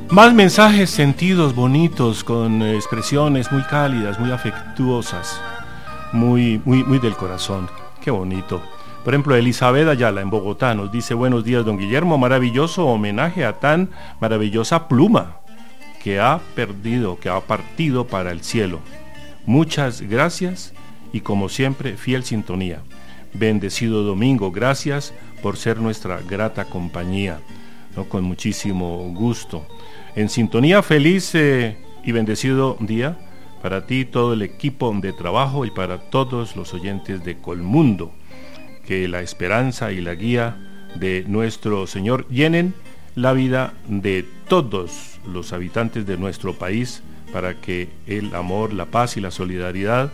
Más mensajes sentidos, bonitos, con expresiones muy cálidas, muy afectuosas, muy del corazón. Qué bonito. Por ejemplo, Elizabeth Ayala en Bogotá nos dice: buenos días, don Guillermo, maravilloso homenaje a tan maravillosa pluma que ha partido para el cielo. Muchas gracias y como siempre, fiel sintonía. Bendecido domingo, gracias por ser nuestra grata compañía, ¿no? Con muchísimo gusto. En sintonía, feliz y bendecido día para ti, todo el equipo de trabajo y para todos los oyentes de Colmundo. Que la esperanza y la guía de nuestro Señor llenen la vida de todos los habitantes de nuestro país, para que el amor, la paz y la solidaridad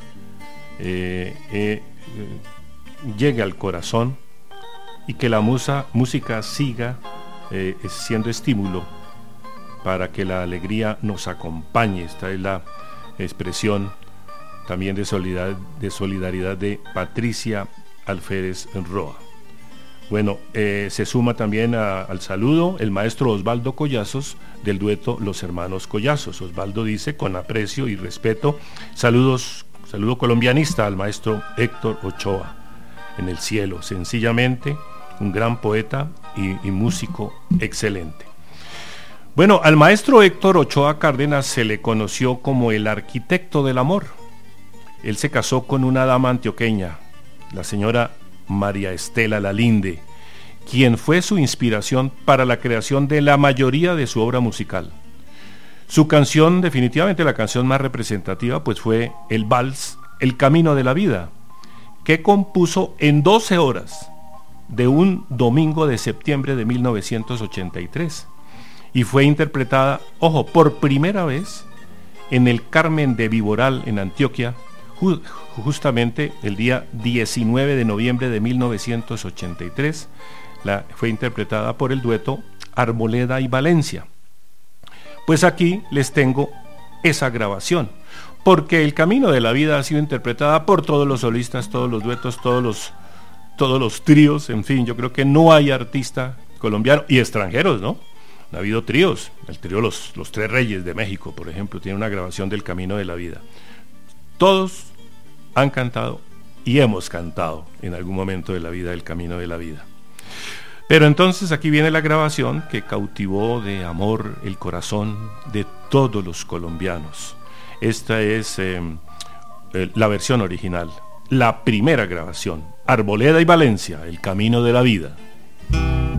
llegue al corazón, y que la música siga siendo estímulo para que la alegría nos acompañe. Esta es la expresión también de solidaridad de Patricia Alférez Roa. Bueno, se suma también al saludo el maestro Osvaldo Collazos del dueto Los Hermanos Collazos. Osvaldo dice: con aprecio y respeto, saludo colombianista al maestro Héctor Ochoa en el cielo, sencillamente un gran poeta y músico excelente. Bueno, al maestro Héctor Ochoa Cárdenas se le conoció como el arquitecto del amor. Él se casó con una dama antioqueña, la señora María Estela Lalinde, quien fue su inspiración para la creación de la mayoría de su obra musical. Su canción, definitivamente la canción más representativa, pues fue el vals El Camino de la Vida, que compuso en 12 horas de un domingo de septiembre de 1983, y fue interpretada, ojo, por primera vez en el Carmen de Viboral en Antioquia, justamente el día 19 de noviembre de 1983. Fue interpretada por el dueto Arboleda y Valencia. Pues aquí les tengo esa grabación, porque El Camino de la Vida ha sido interpretada por todos los solistas, todos los duetos, todos los tríos, en fin, yo creo que no hay artista colombiano, y extranjeros, ¿no? Ha habido tríos, el trío Los Tres Reyes de México, por ejemplo, tiene una grabación del Camino de la Vida. Todos han cantado y hemos cantado en algún momento de la vida El Camino de la Vida. Pero entonces aquí viene la grabación que cautivó de amor el corazón de todos los colombianos. Esta es la versión original, la primera grabación, Arboleda y Valencia, El Camino de la Vida.